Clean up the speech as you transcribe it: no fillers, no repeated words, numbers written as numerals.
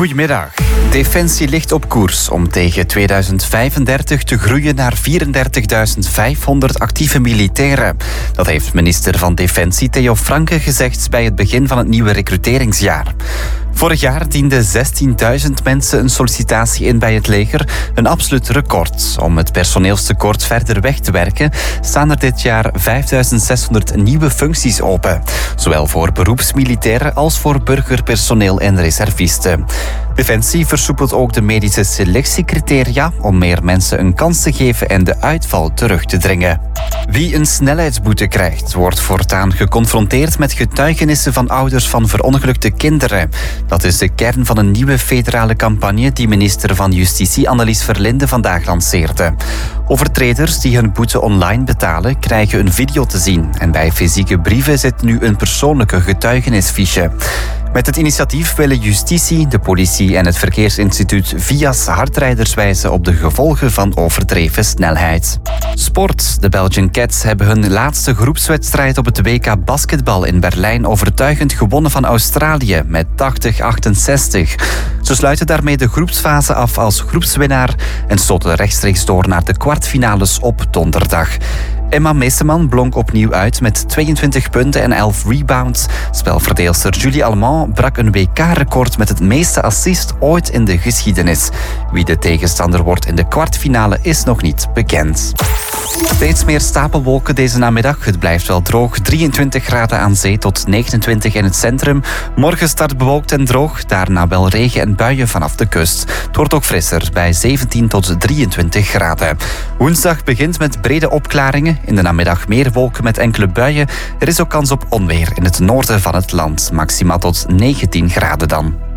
Goedemiddag. Defensie ligt op koers om tegen 2035 te groeien naar 34.500 actieve militairen. Dat heeft minister van Defensie Theo Franke gezegd bij het begin van het nieuwe recruteringsjaar. Vorig jaar dienden 16.000 mensen een sollicitatie in bij het leger, een absoluut record. Om het personeelstekort verder weg te werken, staan er dit jaar 5.600 nieuwe functies open. Zowel voor beroepsmilitairen als voor burgerpersoneel en reservisten. Defensie versoepelt ook de medische selectiecriteria om meer mensen een kans te geven en de uitval terug te dringen. Wie een snelheidsboete krijgt, wordt voortaan geconfronteerd met getuigenissen van ouders van verongelukte kinderen. Dat is de kern van een nieuwe federale campagne die minister van Justitie Annelies Verlinde vandaag lanceerde. Overtreders die hun boete online betalen, krijgen een video te zien. En bij fysieke brieven zit nu een persoonlijke getuigenisfiche. Met het initiatief willen justitie, de politie en het verkeersinstituut VIAS hardrijders wijzen op de gevolgen van overdreven snelheid. Sport. De Belgian Cats hebben hun laatste groepswedstrijd op het WK basketbal in Berlijn overtuigend gewonnen van Australië met 80-68. Ze sluiten daarmee de groepsfase af als groepswinnaar en stoten rechtstreeks door naar de kwartfinales op donderdag. Emma Meeseman blonk opnieuw uit met 22 punten en 11 rebounds. Spelverdeelster Julie Allemand brak een WK-record met het meeste assist ooit in de geschiedenis. Wie de tegenstander wordt in de kwartfinale is nog niet bekend. Steeds meer stapelwolken deze namiddag. Het blijft wel droog. 23 graden aan zee tot 29 in het centrum. Morgen start bewolkt en droog. Daarna wel regen en buien vanaf de kust. Het wordt ook frisser bij 17 tot 23 graden. Woensdag begint met brede opklaringen. In de namiddag meer wolken met enkele buien. Er is ook kans op onweer in het noorden van het land. Maximaal tot 19 graden dan.